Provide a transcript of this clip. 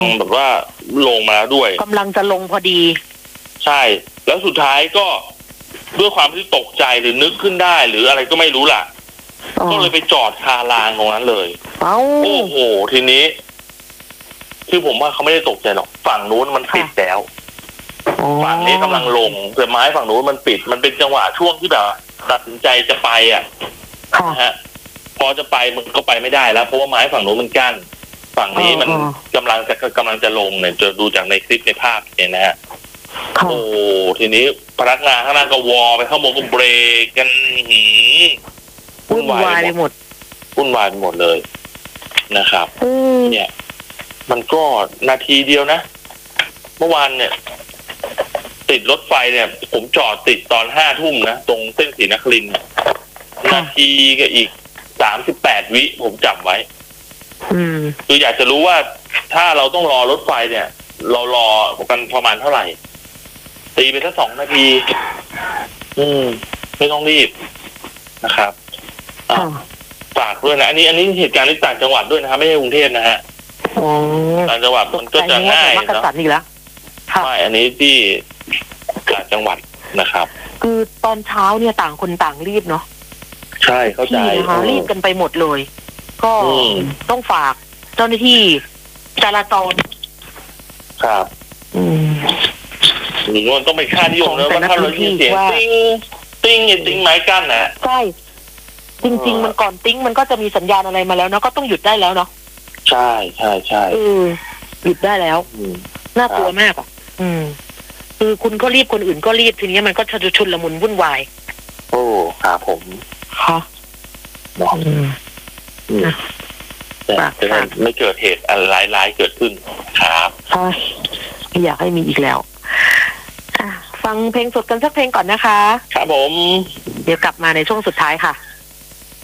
แบบว่าลงมาแล้วด้วยกำลังจะลงพอดีใช่แล้วสุดท้ายก็ด้วยความที่ตกใจหรือนึกขึ้นได้หรืออะไรก็ไม่รู้ล่ะก็เลยไปจอดคารางตรงนั้นเลยโอ้โหทีนี้คือผมว่าเขาไม่ได้ตกใจหรอกฝั่งนู้นมันปิดแล้วฝั่งนี้กำลังลงแต่ไม้ฝั่งนู้นมันปิดมันเป็นจังหวะช่วงที่แบบตัดสินใจจะไปนะฮะพอจะไปมันก็ไปไม่ได้แล้วเพราะว่าไม้ฝั่งนู้นมันกั้นฝั่งนี้มันกำลังจะลงเนี่ยจะดูจากในคลิปในภาพเนี่ยนะฮะโอ้ทีนี้พนักงานข้างหน้าก็วอไปข้างบนก็เบรกกันวุ่นวายไปหมดเลยนะครับเนี่ยมันก็นาทีเดียวนะเมื่อวานเนี่ยติดรถไฟเนี่ยผมจอดติดตอน5 ทุ่มนะตรงเส้นศรีนครินทร์นาทีก็อีก38 วิผมจับไว้คืออยากจะรู้ว่าถ้าเราต้องรอรถไฟเนี่ยเรารอกันประมาณเท่าไหร่ตีไปสัก2 นาทีไม่ต้องรีบนะครับฝากด้วยนะอันนี้เหตุการณ์ที่ต่างจังหวัดด้วยนะครับไม่ใช่กรุงเทพนะฮะต่างจังหวัดมันก็จะง่ายเนาะไม่อันนี้ที่ต่างจังหวัดนะครับคือตอนเช้าเนี่ยต่างคนต่างรีบเนาะใช่เข้าใจนะคะรีบกันไปหมดเลยก็ต้องฝากเจ้าหน้าที่จราจรครับหรือว่าต้องไปค่านิยมนะว่าถ้าเรายินเสียงติ้งไม้กั้นนะใช่จริงๆมันก่อนติ้งมันก็จะมีสัญญาณอะไรมาแล้วเนาะก็ต้องหยุดได้แล้วเนาะใช่หยุดได้แล้วน่ากลัวมากคือคุณก็รีบคนอื่นก็รีบทีนี้มันก็จะชุลมุนวุ่นวายโอ้ครับผมค่ะแต่ไม่เกิดเหตุอะไรร้ายเกิดขึ้นครับใช่ไม่อยากให้มีอีกแล้วฟังเพลงสดกันสักเพลงก่อนนะคะครับผมเดี๋ยวกลับมาในช่วงสุดท้ายค่ะ